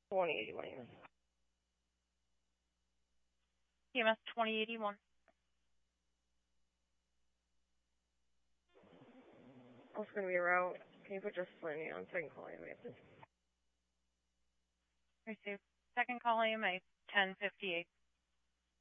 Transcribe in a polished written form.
2081 EMS. EMS 2081. Also going to be a route. Can you put just landing on second call AMA, please? Received. Second call AMA 1058.